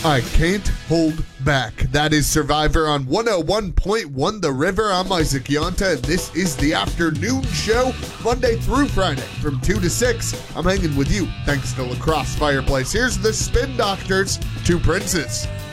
I can't hold back. That is Survivor on 101.1 The River. I'm Isaac Yonta, and this is the afternoon show, Monday through Friday from 2 to 6. I'm hanging with you thanks to Lacrosse Fireplace. Here's the Spin Doctors, Two Princes.